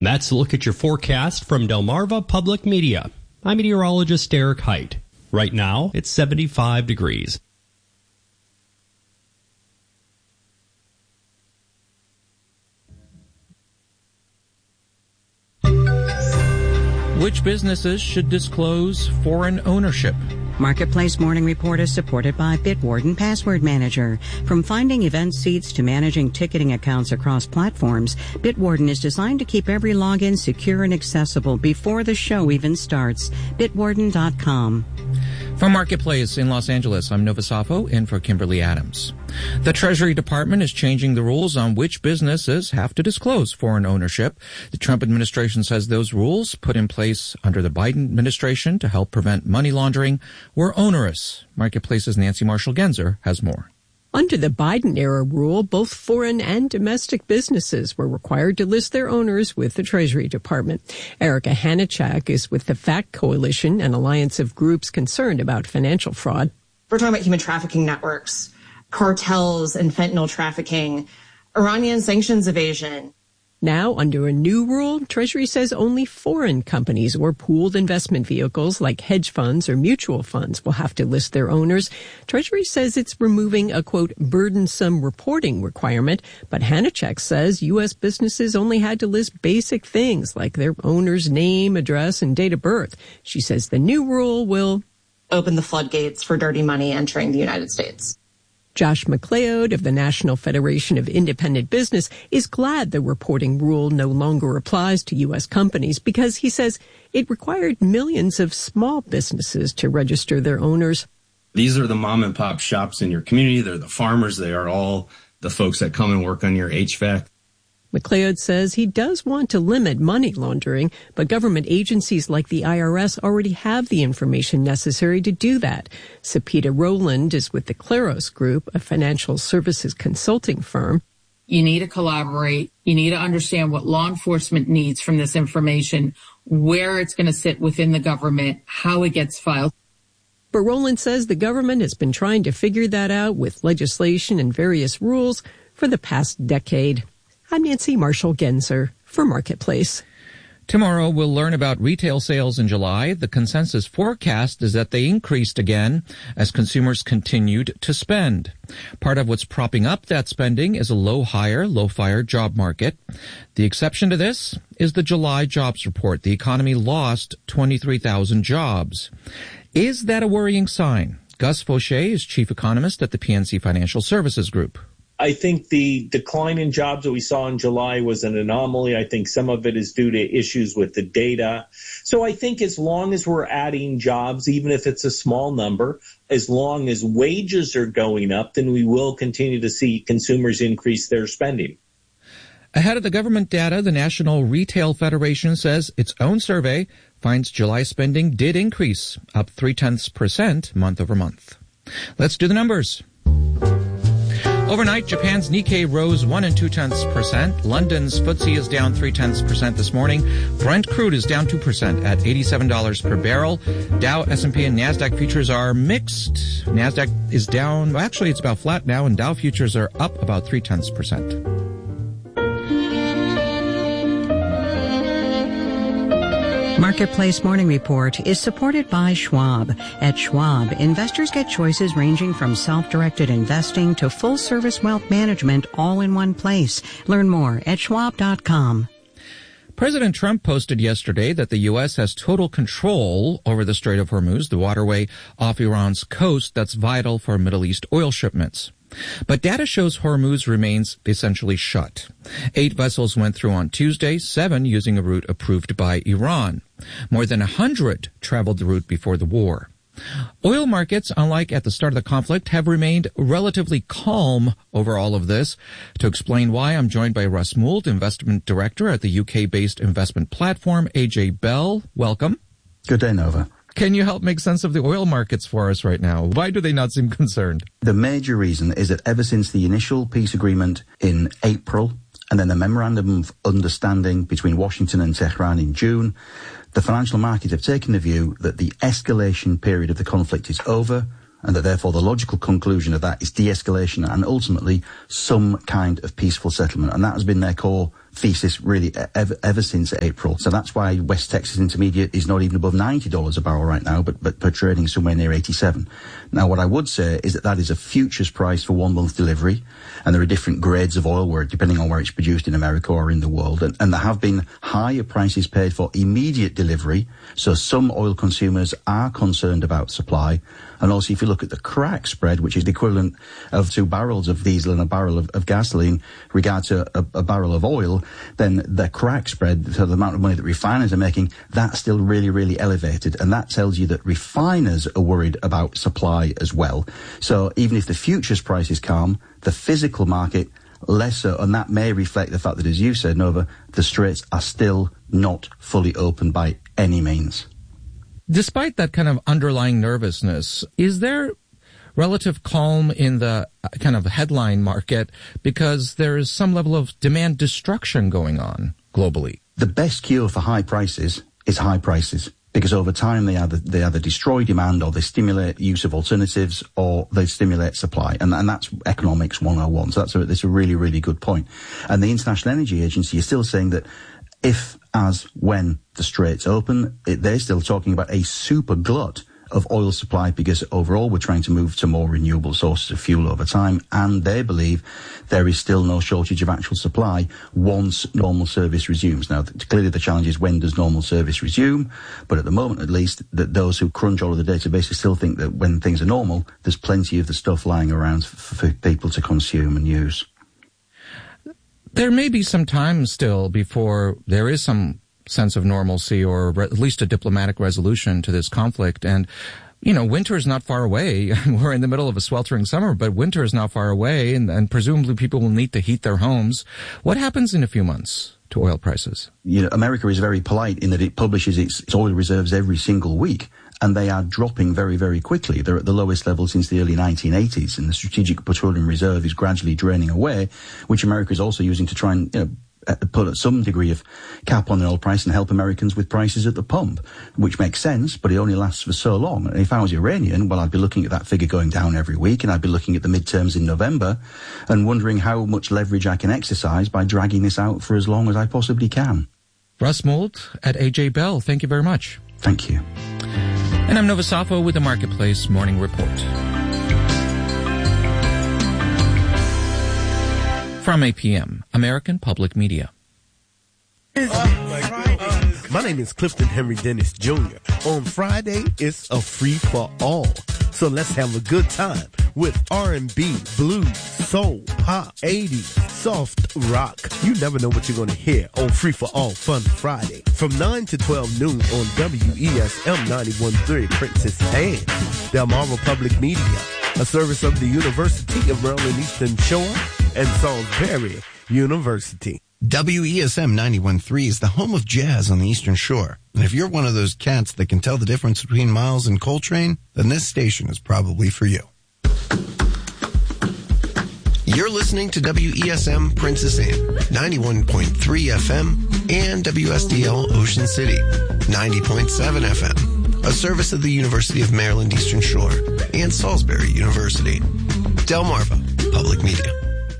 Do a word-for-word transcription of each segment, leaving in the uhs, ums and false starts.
That's a look at your forecast from Delmarva Public Media. I'm meteorologist Derek Height. Right now, it's seventy-five degrees. Which businesses should disclose foreign ownership? Marketplace Morning Report is supported by Bitwarden Password Manager. From finding event seats to managing ticketing accounts across platforms, Bitwarden is designed to keep every login secure and accessible before the show even starts. Bitwarden dot com. From Marketplace in Los Angeles, I'm Nova Safo in for Kimberly Adams. The Treasury Department is changing the rules on which businesses have to disclose foreign ownership. The Trump administration says those rules, put in place under the Biden administration to help prevent money laundering, were onerous. Marketplace's Nancy Marshall-Genzer has more. Under the Biden-era rule, both foreign and domestic businesses were required to list their owners with the Treasury Department. Erica Hanichak is with the FACT Coalition, an alliance of groups concerned about financial fraud. We're talking about human trafficking networks, cartels and fentanyl trafficking, Iranian sanctions evasion. Now, under a new rule, Treasury says only foreign companies or pooled investment vehicles like hedge funds or mutual funds will have to list their owners. Treasury says it's removing a, quote, burdensome reporting requirement, but Hanichak says U S businesses only had to list basic things like their owner's name, address, and date of birth. She says the new rule will open the floodgates for dirty money entering the United States. Josh McLeod of the National Federation of Independent Business is glad the reporting rule no longer applies to U S companies because he says it required millions of small businesses to register their owners. These are the mom and pop shops in your community. They're the farmers. They are all the folks that come and work on your H V A C. McLeod says he does want to limit money laundering, but government agencies like the I R S already have the information necessary to do that. Sapita Rowland is with the Claros Group, a financial services consulting firm. You need to collaborate. You need to understand what law enforcement needs from this information, where it's going to sit within the government, how it gets filed. But Rowland says the government has been trying to figure that out with legislation and various rules for the past decade. I'm Nancy Marshall-Genzer for Marketplace. Tomorrow, we'll learn about retail sales in July. The consensus forecast is that they increased again as consumers continued to spend. Part of what's propping up that spending is a low-hire, low-fire job market. The exception to this is the July jobs report. The economy lost twenty-three thousand jobs. Is that a worrying sign? Gus Fauché is chief economist at the P N C Financial Services Group. I think the decline in jobs that we saw in July was an anomaly. I think some of it is due to issues with the data. So I think as long as we're adding jobs, even if it's a small number, as long as wages are going up, then we will continue to see consumers increase their spending. Ahead of the government data, the National Retail Federation says its own survey finds July spending did increase, up three-tenths percent month over month. Let's do the numbers. Overnight, Japan's Nikkei rose one and two tenths percent. London's F T S E is down three tenths percent this morning. Brent crude is down two percent at eighty-seven dollars per barrel. Dow, S and P, and NASDAQ futures are mixed. NASDAQ is down. Actually, it's about flat now, and Dow futures are up about three tenths percent. Marketplace Morning Report is supported by Schwab. At Schwab, investors get choices ranging from self-directed investing to full-service wealth management all in one place. Learn more at schwab dot com. President Trump posted yesterday that the U S has total control over the Strait of Hormuz, the waterway off Iran's coast that's vital for Middle East oil shipments. But data shows Hormuz remains essentially shut. Eight vessels went through on Tuesday, seven using a route approved by Iran. More than a hundred traveled the route before the war. Oil markets, unlike at the start of the conflict, have remained relatively calm over all of this. To explain why, I'm joined by Russ Mould, investment director at the U K-based investment platform A J Bell. Welcome. Good day, Nova. Can you help make sense of the oil markets for us right now? Why do they not seem concerned? The major reason is that ever since the initial peace agreement in April and then the memorandum of understanding between Washington and Tehran in June, the financial markets have taken the view that the escalation period of the conflict is over and that therefore the logical conclusion of that is de-escalation and ultimately some kind of peaceful settlement. And that has been their core thesis really ever, ever since April. So that's why West Texas Intermediate is not even above ninety dollars a barrel right now, but, but per trading somewhere near eighty-seven. Now, what I would say is that that is a futures price for one month delivery. And there are different grades of oil where, depending on where it's produced in America or in the world. And, and there have been higher prices paid for immediate delivery. So some oil consumers are concerned about supply. And also, if you look at the crack spread, which is the equivalent of two barrels of diesel and a barrel of, of gasoline, regard to a, a barrel of oil, then the crack spread, so the amount of money that refiners are making, that's still really, really elevated. And that tells you that refiners are worried about supply as well. So even if the futures price is calm, the physical market less so, and that may reflect the fact that, as you said, Nova, the straits are still not fully open by any means. Despite that kind of underlying nervousness, is there relative calm in the kind of headline market because there is some level of demand destruction going on globally? The best cure for high prices is high prices, because over time they either, they either destroy demand or they stimulate use of alternatives or they stimulate supply. And, and that's economics one oh one. So that's a, that's a really, really good point. And the International Energy Agency is still saying that if, as, when the straits open, it, they're still talking about a super glut of oil supply, because overall we're trying to move to more renewable sources of fuel over time, and they believe there is still no shortage of actual supply once normal service resumes. Now, clearly the challenge is, when does normal service resume? But at the moment, at least, that those who crunch all of the databases still think that when things are normal, there's plenty of the stuff lying around for, for people to consume and use. There may be some time still before there is some sense of normalcy, or re- at least a diplomatic resolution to this conflict. And, you know, winter is not far away. We're in the middle of a sweltering summer, but winter is not far away, and, and presumably people will need to heat their homes. What happens in a few months to oil prices? You know, America is very polite in that it publishes its, its oil reserves every single week, and they are dropping very, very quickly. They're at the lowest level since the early nineteen eighties, and the Strategic Petroleum Reserve is gradually draining away, which America is also using to try and, you know, put some degree of cap on the oil price and help Americans with prices at the pump, which makes sense, but it only lasts for so long. And if I was Iranian, well, I'd be looking at that figure going down every week, and I'd be looking at the midterms in November and wondering how much leverage I can exercise by dragging this out for as long as I possibly can. Russ Mould at A J Bell, thank you very much. Thank you. And I'm Nova Safo with the Marketplace Morning Report. From A P M, American Public Media. My name is Clifton Henry Dennis Junior On Friday, it's a free-for-all. So let's have a good time with R and B, blues, soul, pop, eighties, soft rock. You never know what you're going to hear on Free for All Fun Friday. From nine to twelve noon on W E S M ninety-one point three Princess Anne, Delmarva Public Media, a service of the University of Maryland Eastern Shore and Salisbury University. W E S M ninety-one point three is the home of jazz on the Eastern Shore. And if you're one of those cats that can tell the difference between Miles and Coltrane, then this station is probably for you. You're listening to W E S M Princess Anne, ninety-one point three F M, and W S D L Ocean City, ninety point seven F M, a service of the University of Maryland Eastern Shore and Salisbury University. Delmarva Public Media.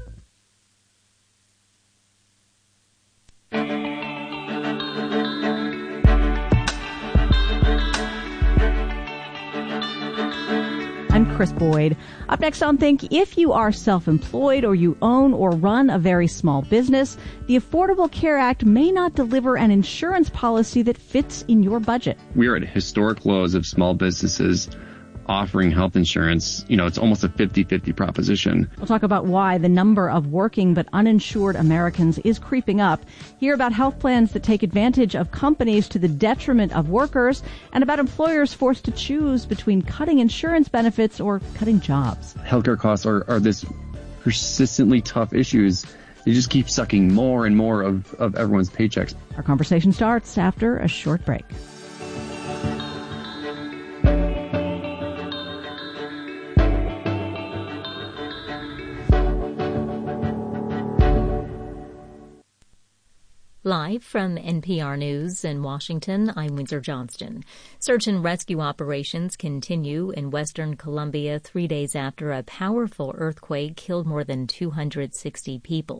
I'm Chris Boyd. Up next on Think, if you are self-employed or you own or run a very small business, the Affordable Care Act may not deliver an insurance policy that fits in your budget. We are at historic lows of small businesses offering health insurance. You know, it's almost a fifty-fifty proposition. We'll talk about why the number of working but uninsured Americans is creeping up. Hear about health plans that take advantage of companies to the detriment of workers, and about employers forced to choose between cutting insurance benefits or cutting jobs. Healthcare costs are, are this persistently tough issues. They just keep sucking more and more of, of everyone's paychecks. Our conversation starts after a short break. Live from N P R News in Washington, I'm Windsor Johnston. Search and rescue operations continue in western Colombia three days after a powerful earthquake killed more than two hundred sixty people.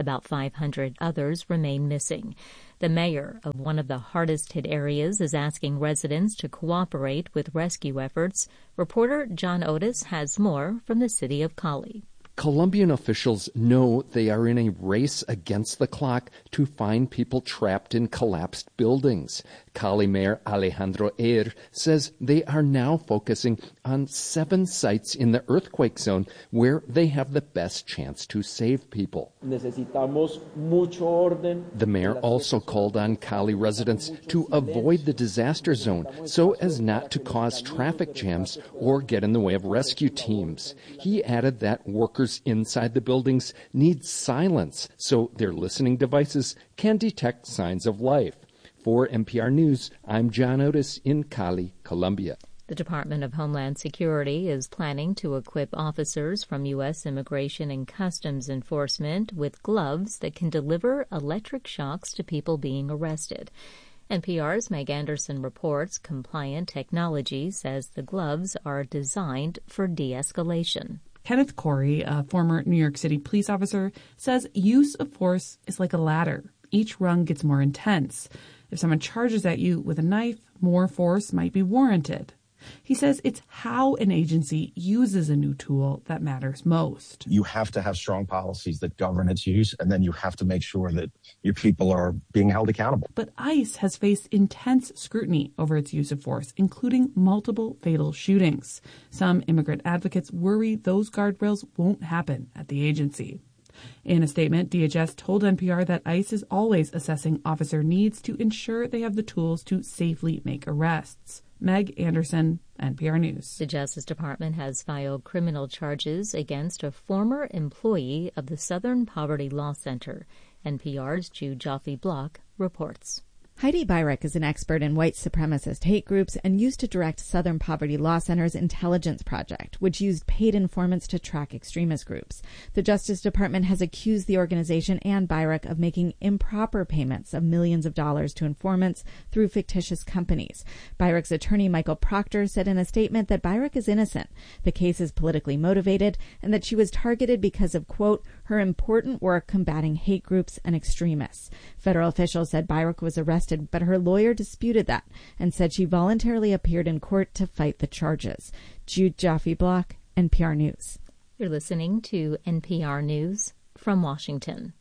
About five hundred others remain missing. The mayor of one of the hardest-hit areas is asking residents to cooperate with rescue efforts. Reporter John Otis has more from the city of Cali. Colombian officials know they are in a race against the clock to find people trapped in collapsed buildings. Cali Mayor Alejandro Eir says they are now focusing on seven sites in the earthquake zone where they have the best chance to save people. Necesitamos mucho orden. The mayor also called on Cali residents to avoid the disaster zone so as not to cause traffic jams or get in the way of rescue teams. He added that workers inside the buildings need silence so their listening devices can detect signs of life. For N P R News, I'm John Otis in Cali, Colombia. The Department of Homeland Security is planning to equip officers from U S Immigration and Customs Enforcement with gloves that can deliver electric shocks to people being arrested. N P R's Meg Anderson reports Compliant Technology says the gloves are designed for de-escalation. Kenneth Corey, a former New York City police officer, says use of force is like a ladder. Each rung gets more intense. If someone charges at you with a knife, more force might be warranted. He says it's how an agency uses a new tool that matters most. You have to have strong policies that govern its use, and then you have to make sure that your people are being held accountable. But ICE has faced intense scrutiny over its use of force, including multiple fatal shootings. Some immigrant advocates worry those guardrails won't happen at the agency. In a statement, D H S told N P R that ICE is always assessing officer needs to ensure they have the tools to safely make arrests. Meg Anderson, N P R News. The Justice Department has filed criminal charges against a former employee of the Southern Poverty Law Center. N P R's Jude Joffe-Block reports. Heidi Beirich is an expert in white supremacist hate groups and used to direct Southern Poverty Law Center's intelligence project, which used paid informants to track extremist groups. The Justice Department has accused the organization and Beirich of making improper payments of millions of dollars to informants through fictitious companies. Beirich's attorney, Michael Proctor, said in a statement that Beirich is innocent. The case is politically motivated and that she was targeted because of, quote, her important work combating hate groups and extremists. Federal officials said Beirich was arrested, but her lawyer disputed that and said she voluntarily appeared in court to fight the charges. Jude Joffe-Block, N P R News. You're listening to N P R News from Washington.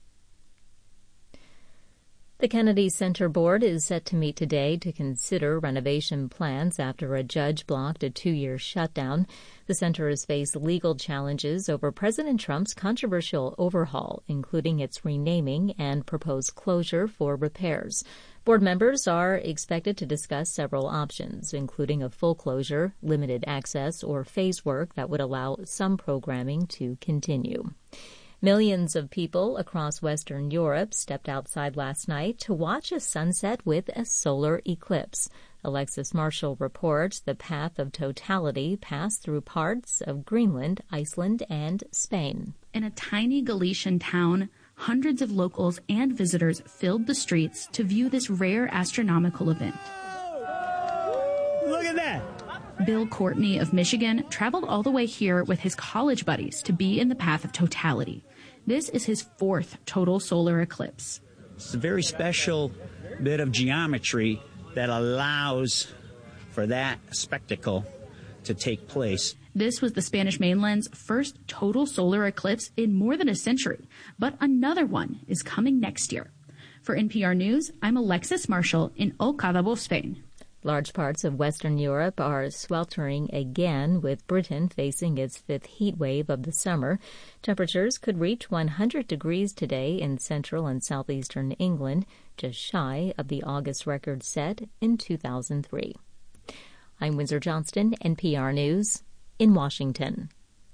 The Kennedy Center Board is set to meet today to consider renovation plans after a judge blocked a two-year shutdown. The center has faced legal challenges over President Trump's controversial overhaul, including its renaming and proposed closure for repairs. Board members are expected to discuss several options, including a full closure, limited access, or phase work that would allow some programming to continue. Millions of people across Western Europe stepped outside last night to watch a sunset with a solar eclipse. Alexis Marshall reports the path of totality passed through parts of Greenland, Iceland, and Spain. In a tiny Galician town, hundreds of locals and visitors filled the streets to view this rare astronomical event. Look at that! Bill Courtney of Michigan traveled all the way here with his college buddies to be in the path of totality. This is his fourth total solar eclipse. It's a very special bit of geometry that allows for that spectacle to take place. This was the Spanish mainland's first total solar eclipse in more than a century, but another one is coming next year. For N P R News, I'm Alexis Marshall in El Cadabo, Spain. Large parts of Western Europe are sweltering again, with Britain facing its fifth heat wave of the summer. Temperatures could reach one hundred degrees today in central and southeastern England, just shy of the August record set in two thousand three. I'm Windsor Johnston, N P R News, in Washington.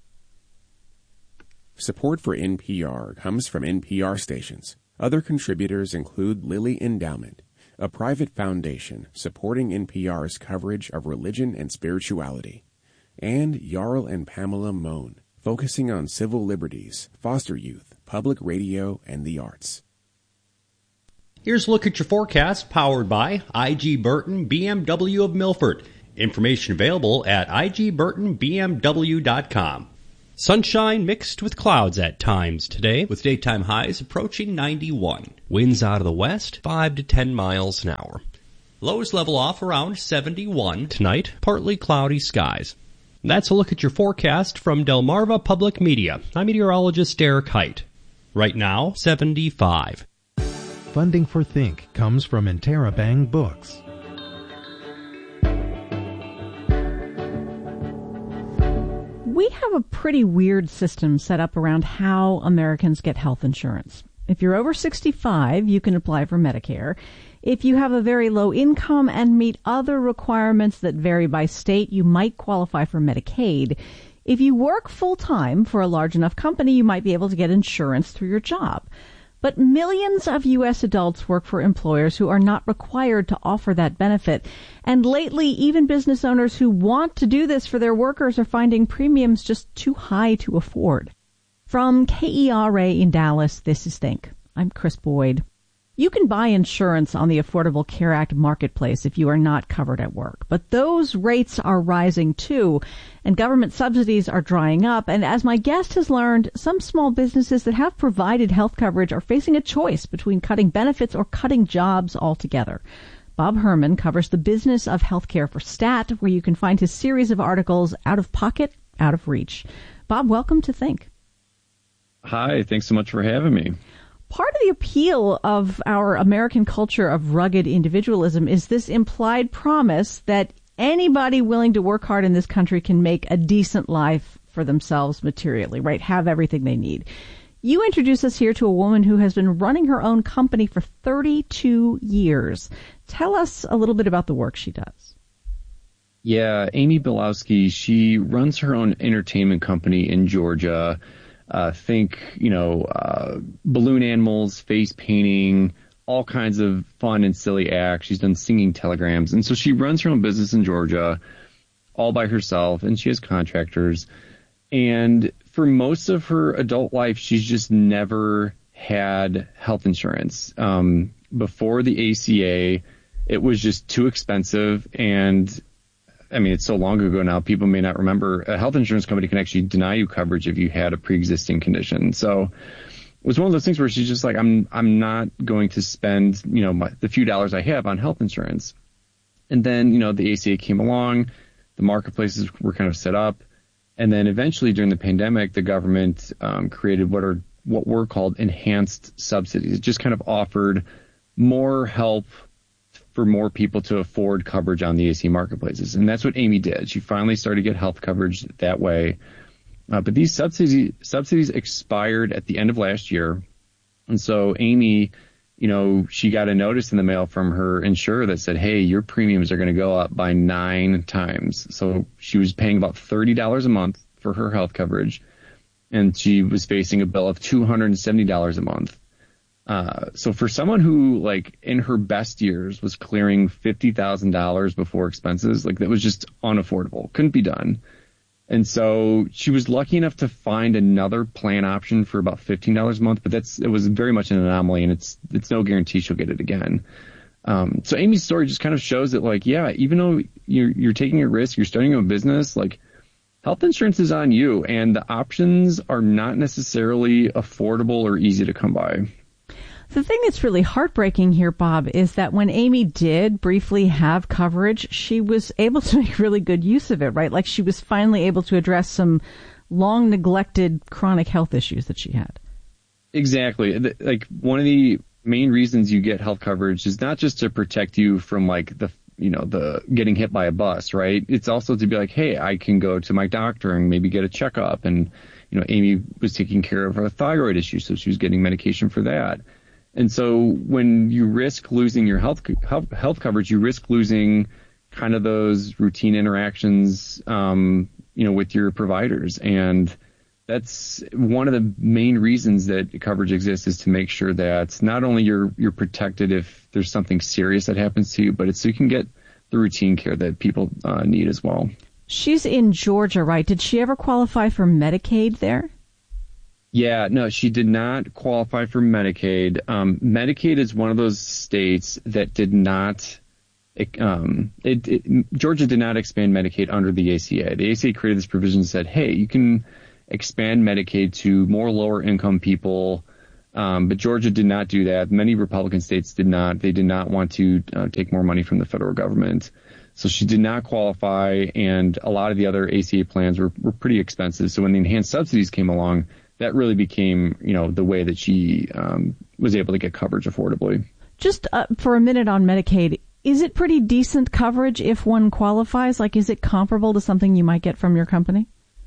Support for N P R comes from N P R stations. Other contributors include Lilly Endowment, a private foundation supporting N P R's coverage of religion and spirituality, and Jarl and Pamela Mohn, focusing on civil liberties, foster youth, public radio, and the arts. Here's a look at your forecast, powered by I G Burton B M W of Milford. Information available at I G Burton B M W dot com. Sunshine mixed with clouds at times today, with daytime highs approaching ninety-one. Winds out of the west, five to ten miles an hour. Lows level off around seventy-one. Tonight, partly cloudy skies. That's a look at your forecast from Delmarva Public Media. I'm meteorologist Derek Height. Right now, seventy-five. Funding for Think comes from Interabang Books. We have a pretty weird system set up around how Americans get health insurance. If you're over sixty-five, you can apply for Medicare. If you have a very low income and meet other requirements that vary by state, you might qualify for Medicaid. If you work full-time for a large enough company, you might be able to get insurance through your job. But millions of U S adults work for employers who are not required to offer that benefit. And lately, even business owners who want to do this for their workers are finding premiums just too high to afford. From K E R A in Dallas, this is Think. I'm Chris Boyd. You can buy insurance on the Affordable Care Act marketplace if you are not covered at work. But those rates are rising too, and government subsidies are drying up. And as my guest has learned, some small businesses that have provided health coverage are facing a choice between cutting benefits or cutting jobs altogether. Bob Herman covers the business of healthcare for Stat, where you can find his series of articles, Out of Pocket, Out of Reach. Bob, welcome to Think. Hi, thanks so much for having me. Part of the appeal of our American culture of rugged individualism is this implied promise that anybody willing to work hard in this country can make a decent life for themselves materially, right? Have everything they need. You introduce us here to a woman who has been running her own company for thirty-two years. Tell us a little bit about the work she does. Yeah, Amy Bilowski, she runs her own entertainment company in Georgia. Uh, think, you know, uh, balloon animals, face painting, all kinds of fun and silly acts. She's done singing telegrams. And so she runs her own business in Georgia all by herself, and she has contractors. And for most of her adult life, she's just never had health insurance. Um, before the A C A, it was just too expensive. And I mean, it's so long ago now, people may not remember. A health insurance company can actually deny you coverage if you had a pre-existing condition. So it was one of those things where she's just like, I'm I'm not going to spend, you know, my, the few dollars I have on health insurance. And then, you know, the A C A came along, the marketplaces were kind of set up. And then eventually during the pandemic, the government um, created what are what were called enhanced subsidies. It just kind of offered more help for more people to afford coverage on the A C marketplaces. And that's what Amy did. She finally started to get health coverage that way. Uh, but these subsidies, subsidies expired at the end of last year. And so Amy, you know, she got a notice in the mail from her insurer that said, hey, your premiums are going to go up by nine times. So she was paying about thirty dollars a month for her health coverage. And she was facing a bill of two hundred seventy dollars a month. Uh, so for someone who, like, in her best years was clearing fifty thousand dollars before expenses, like, that was just unaffordable. Couldn't be done. And so she was lucky enough to find another plan option for about fifteen dollars a month, but that's, it was very much an anomaly, and it's, it's no guarantee she'll get it again. Um, so Amy's story just kind of shows that, like, yeah, even though you're, you're taking a risk, you're starting a business, like, health insurance is on you, and the options are not necessarily affordable or easy to come by. The thing that's really heartbreaking here, Bob, is that when Amy did briefly have coverage, she was able to make really good use of it, right? Like she was finally able to address some long neglected chronic health issues that she had. Exactly. Like one of the main reasons you get health coverage is not just to protect you from like the, you know, the getting hit by a bus, right? It's also to be like, hey, I can go to my doctor and maybe get a checkup. And, you know, Amy was taking care of her thyroid issue, so she was getting medication for that. And so when you risk losing your health health coverage, you risk losing kind of those routine interactions, um, you know, with your providers. And that's one of the main reasons that coverage exists, is to make sure that not only you're you're protected if there's something serious that happens to you, but it's so you can get the routine care that people uh, need as well. She's in Georgia, right? Did she ever qualify for Medicaid there? Yeah, no, she did not qualify for Medicaid. Um, Medicaid is one of those states that did not, um, it, it, Georgia did not expand Medicaid under the A C A. The A C A created this provision and said, hey, you can expand Medicaid to more lower income people. Um, but Georgia did not do that. Many Republican states did not. They did not want to uh, take more money from the federal government. So she did not qualify, and a lot of the other A C A plans were, were pretty expensive. So when the enhanced subsidies came along, that really became, you know, the way that she um, was able to get coverage affordably. Just uh, for a minute on Medicaid, is it pretty decent coverage if one qualifies? Like, is it comparable to something you might get from your company?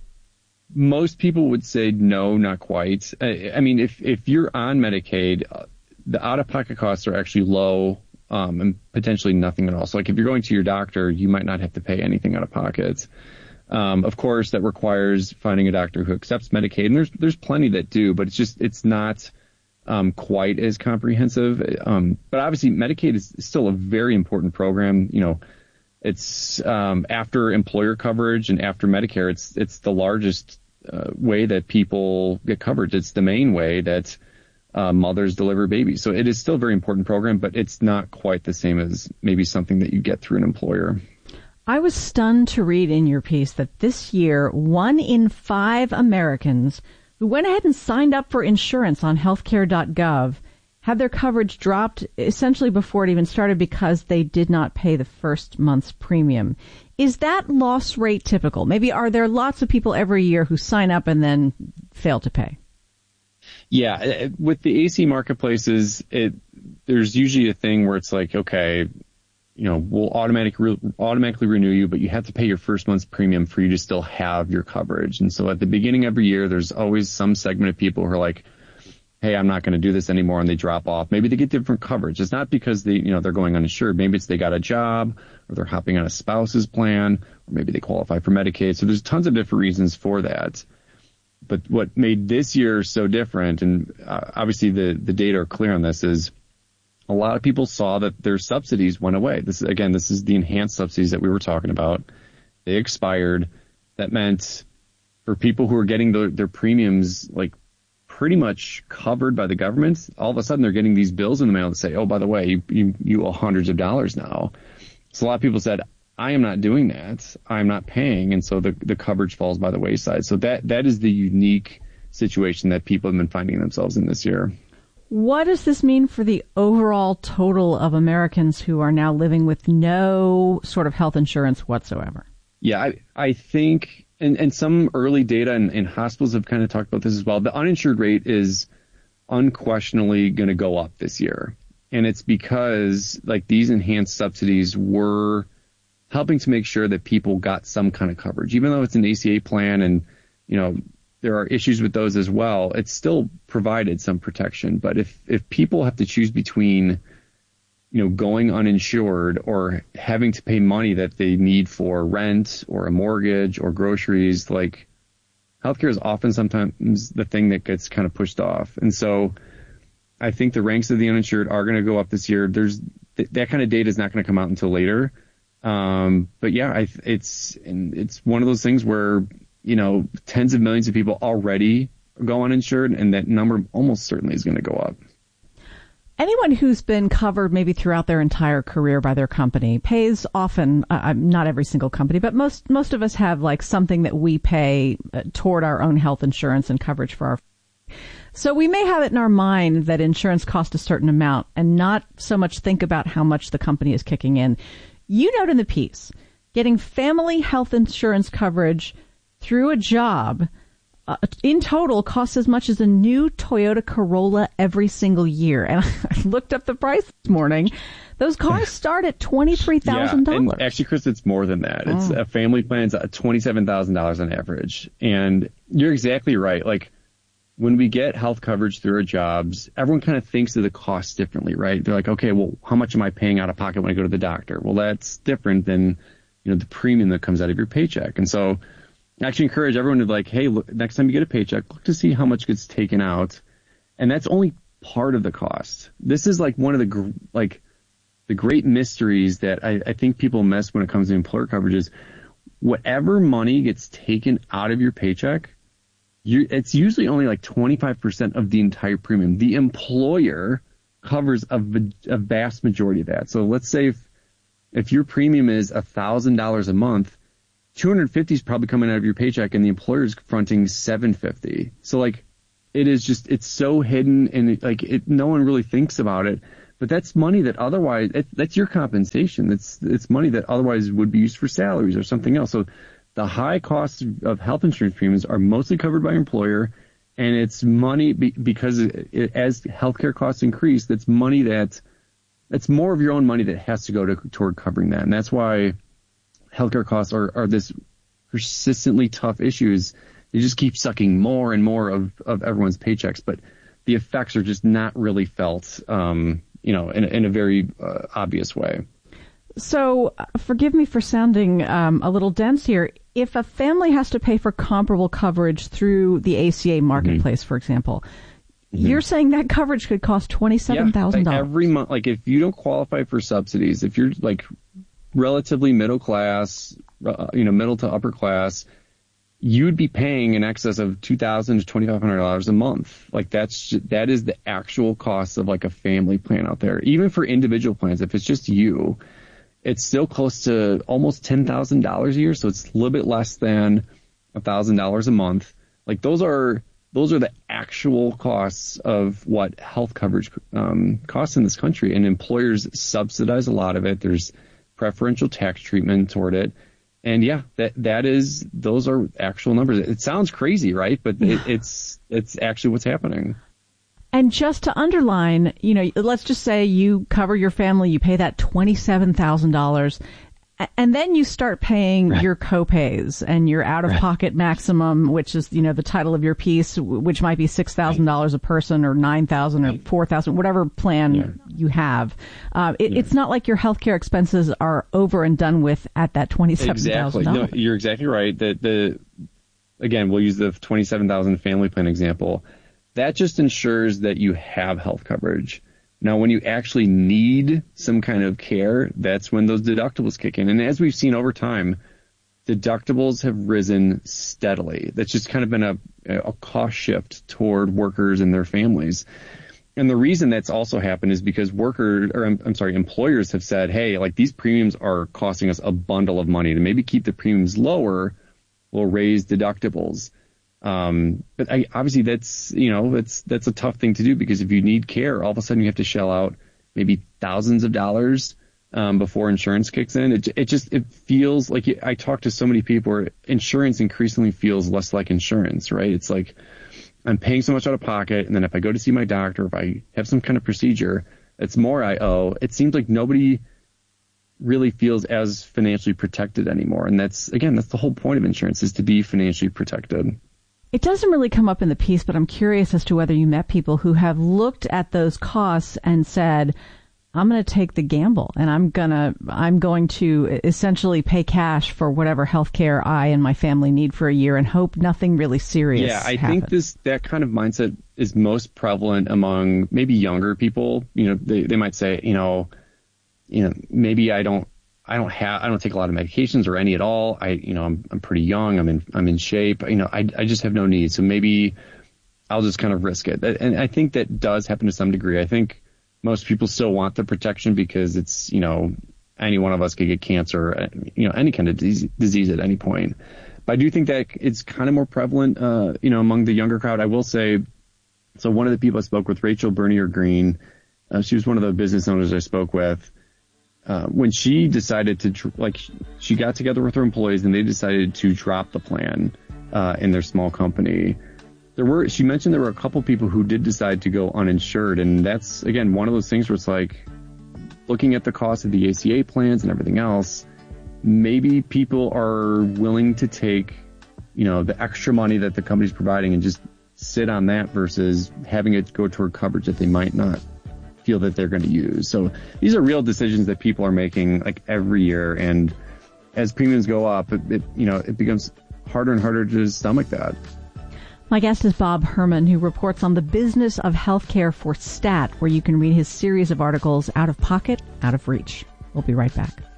Most people would say no, not quite. I, I mean, if, if you're on Medicaid, uh, the out-of-pocket costs are actually low. Um, and potentially nothing at all. So like if you're going to your doctor, you might not have to pay anything out of pocket. Um, of course, that requires finding a doctor who accepts Medicaid, and there's there's plenty that do, but it's just it's not um, quite as comprehensive. Um, but obviously, Medicaid is still a very important program. You know, it's um, after employer coverage and after Medicare, it's it's the largest uh, way that people get coverage. It's the main way that Uh, mothers deliver babies. So it is still a very important program, but it's not quite the same as maybe something that you get through an employer. I was stunned to read in your piece that this year, one in five Americans who went ahead and signed up for insurance on healthcare dot gov had their coverage dropped essentially before it even started because they did not pay the first month's premium. Is that loss rate typical? Maybe are there lots of people every year who sign up and then fail to pay? Yeah, with the A C marketplaces, it there's usually a thing where it's like, okay, you know, we'll automatic re- automatically renew you, but you have to pay your first month's premium for you to still have your coverage. And so at the beginning of every year, there's always some segment of people who are like, hey, I'm not going to do this anymore, and they drop off. Maybe they get different coverage. It's not because they, you know, they're going uninsured. Maybe it's they got a job, or they're hopping on a spouse's plan, or maybe they qualify for Medicaid. So there's tons of different reasons for that. But what made this year so different, and uh, obviously the, the data are clear on this, is a lot of people saw that their subsidies went away. This again, this is the enhanced subsidies that we were talking about. They expired. That meant for people who are getting the, their premiums like pretty much covered by the government, all of a sudden they're getting these bills in the mail that say, oh, by the way, you, you, you owe hundreds of dollars now. So a lot of people said, I am not doing that. I'm not paying. And so the, the coverage falls by the wayside. So that, that is the unique situation that people have been finding themselves in this year. What does this mean for the overall total of Americans who are now living with no sort of health insurance whatsoever? Yeah, I, I think, and, and some early data and, and hospitals have kind of talked about this as well. The uninsured rate is unquestionably going to go up this year. And it's because like these enhanced subsidies were helping to make sure that people got some kind of coverage, even though it's an A C A plan and, you know, there are issues with those as well. It's still provided some protection. But if, if people have to choose between, you know, going uninsured or having to pay money that they need for rent or a mortgage or groceries, like healthcare is often sometimes the thing that gets kind of pushed off. And so I think the ranks of the uninsured are going to go up this year. There's th- that kind of data is not going to come out until later. Um, but yeah, I, it's, and it's one of those things where, you know, tens of millions of people already go uninsured, and that number almost certainly is going to go up. Anyone who's been covered maybe throughout their entire career by their company pays often, uh, not every single company, but most, most of us have like something that we pay uh, toward our own health insurance and coverage for our. So we may have it in our mind that insurance costs a certain amount and not so much think about how much the company is kicking in. You note in the piece, getting family health insurance coverage through a job uh, in total costs as much as a new Toyota Corolla every single year. And I looked up the price this morning. Those cars start at twenty-three thousand dollars. Yeah, and actually, Chris, it's more than that. Oh. It's a family plan's at twenty-seven thousand dollars on average. And you're exactly right. Like, when we get health coverage through our jobs, everyone kind of thinks of the costs differently, right? They're like, okay, well, how much am I paying out of pocket when I go to the doctor? Well, that's different than, you know, the premium that comes out of your paycheck. And so I actually encourage everyone to like, hey, look, next time you get a paycheck, look to see how much gets taken out. And that's only part of the cost. This is like one of the, gr- like the great mysteries that I, I think people miss when it comes to employer coverage is whatever money gets taken out of your paycheck, You, it's usually only like twenty-five percent of the entire premium. The employer covers a, a vast majority of that. So let's say if, if your premium is one thousand dollars a month, two hundred fifty is probably coming out of your paycheck and the employer's fronting seven hundred fifty. So like, it is just, it's so hidden and it, like it, no one really thinks about it, but that's money that otherwise, it, that's your compensation. That's, it's money that otherwise would be used for salaries or something else. So the high costs of health insurance premiums are mostly covered by your employer, and it's money be, because it, it, as healthcare costs increase, that's money that, it's more of your own money that has to go to, toward covering that. And that's why healthcare costs are, are this persistently tough issues. They just keep sucking more and more of, of everyone's paychecks, but the effects are just not really felt, um, you know, in, in a very uh, obvious way. So uh, forgive me for sounding um, a little dense here. If a family has to pay for comparable coverage through the A C A marketplace, mm-hmm. for example, mm-hmm. you're saying that coverage could cost twenty-seven thousand dollars. Yeah, like every month. Like if you don't qualify for subsidies, if you're like relatively middle class, uh, you know, middle to upper class, you'd be paying in excess of two thousand dollars to twenty-five hundred dollars a month. Like that's, that is the actual cost of like a family plan out there. Even for individual plans, if it's just you, it's still close to almost ten thousand dollars a year. So it's a little bit less than one thousand dollars a month. Like those are, those are the actual costs of what health coverage um, costs in this country. And employers subsidize a lot of it. There's preferential tax treatment toward it. And yeah, that, that is, those are actual numbers. It sounds crazy, right? But it, it's, it's actually what's happening. And just to underline, you know, let's just say you cover your family, you pay that twenty-seven thousand dollars, and then you start paying right. your copays and your out-of-pocket right. maximum, which is, you know, the title of your piece, which might be six thousand dollars a person or nine thousand dollars or four thousand dollars, whatever plan yeah. you have. Uh, it, yeah. It's not like your healthcare expenses are over and done with at that twenty-seven thousand dollars. Exactly. No, you're exactly right. The, the, again, we'll use the twenty-seven thousand dollars family plan example. That just ensures that you have health coverage. Now, when you actually need some kind of care, that's when those deductibles kick in. And as we've seen over time, deductibles have risen steadily. That's just kind of been a, a cost shift toward workers and their families. And the reason that's also happened is because workers, or I'm, I'm sorry, employers have said, hey, like these premiums are costing us a bundle of money. To maybe keep the premiums lower, we'll raise deductibles. Um, but I, obviously that's, you know, that's, that's a tough thing to do because if you need care, all of a sudden you have to shell out maybe thousands of dollars, um, before insurance kicks in. It, it just, it feels like I talk to so many people where insurance increasingly feels less like insurance, right? It's like I'm paying so much out of pocket. And then if I go to see my doctor, if I have some kind of procedure, it's more I owe. It seems like nobody really feels as financially protected anymore. And that's, again, that's the whole point of insurance, is to be financially protected. It doesn't really come up in the piece, but I'm curious as to whether you met people who have looked at those costs and said, I'm going to take the gamble and I'm going to, I'm going to essentially pay cash for whatever health care I and my family need for a year and hope nothing really serious Yeah, I happens. think this, that kind of mindset is most prevalent among maybe younger people. You know, they, they might say, you know, you know, maybe I don't, I don't have, I don't take a lot of medications or any at all. I, you know, I'm, I'm pretty young. I'm in, I'm in shape. You know, I, I just have no need. So maybe I'll just kind of risk it. And I think that does happen to some degree. I think most people still want the protection because it's, you know, any one of us could get cancer, you know, any kind of disease, disease at any point. But I do think that it's kind of more prevalent, uh, you know, among the younger crowd. I will say, so one of the people I spoke with, Rachel Bernier Green, uh, she was one of the business owners I spoke with. Uh, when she decided to, like, she got together with her employees and they decided to drop the plan uh, in their small company. There were, she mentioned there were a couple people who did decide to go uninsured. And that's, again, one of those things where it's like, looking at the cost of the A C A plans and everything else, maybe people are willing to take, you know, the extra money that the company's providing and just sit on that versus having it go toward coverage that they might not feel that they're going to use. So these are real decisions that people are making like every year. And as premiums go up, it, it you know, it becomes harder and harder to stomach that. My guest is Bob Herman, who reports on the business of healthcare for Stat, where you can read his series of articles, Out of Pocket, Out of Reach. We'll be right back.